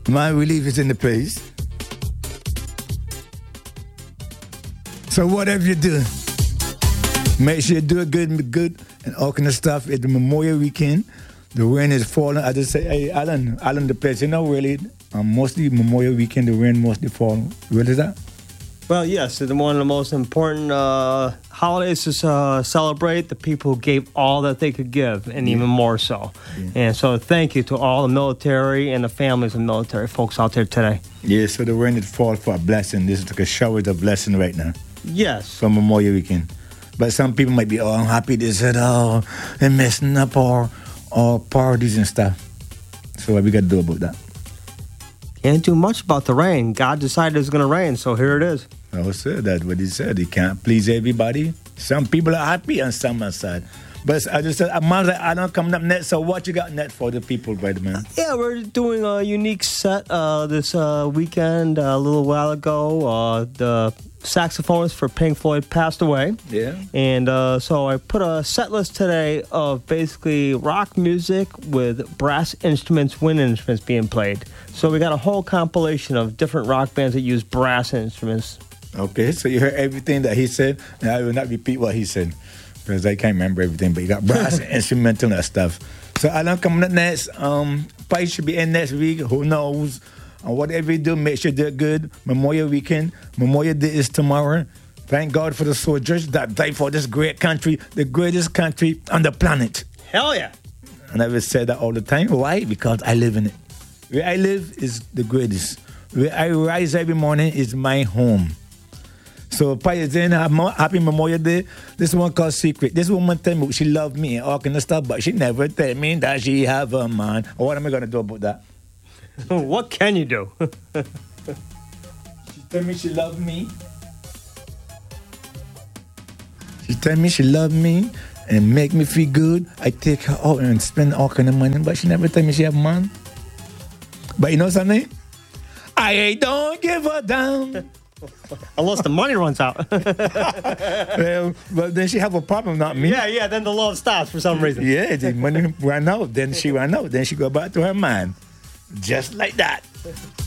My relief is in the place. So whatever you do, make sure you do it good, and all kind of stuff. It's the Memorial Weekend. The rain is falling. I just say, hey, Alan, the place, really, mostly Memorial Weekend, the rain mostly falling. What is that? Well, yes, it's one of the most important holidays to celebrate. The people who gave all that they could give, and even more so. Yeah. And so thank you to all the military and the families of military folks out there today. Yeah, so the rain is falling for a blessing. This is like a shower of blessing right now. Yes. For Memorial Weekend. But some people might be, unhappy. They said, they're messing up our parties and stuff. So what we got to do about that? Can't do much about the rain. God decided it was going to rain, so here it is. I said that's what he said. He can't please everybody. Some people are happy and some are sad. But I just said, I don't come up next. So what you got next for the people, right, man? Yeah, we're doing a unique set this weekend. A little while ago, the saxophonist for Pink Floyd passed away. Yeah. And so I put a set list today of basically rock music with brass instruments, wind instruments being played. So we got a whole compilation of different rock bands that use brass instruments. Okay, so you heard everything that he said, and I will not repeat what he said, because I can't remember everything, but you got brass and instrumental and stuff. So Alan coming up next. Probably should be in next week, who knows? Whatever you do, make sure you do it good. Memorial Weekend. Memorial Day is tomorrow. Thank God for the soldiers that died for this great country, the greatest country on the planet. Hell yeah. And I will say that all the time. Why? Because I live in it. Where I live is the greatest. Where I rise every morning is my home. So, happy Memorial Day. This one called Secret. This woman tell me she loved me and all kind of stuff, but she never tell me that she have a man. What am I going to do about that? What can you do? She tell me she loved me. She tell me she loved me and make me feel good. I take her out and spend all kind of money, but she never tell me she have a man. But you know something? I don't give a damn. Unless the money runs out. Well, but then she have a problem, not me. Yeah, then the love stops for some reason. Yeah, the money ran out. Then she ran out. Then she go back to her man. Just like that.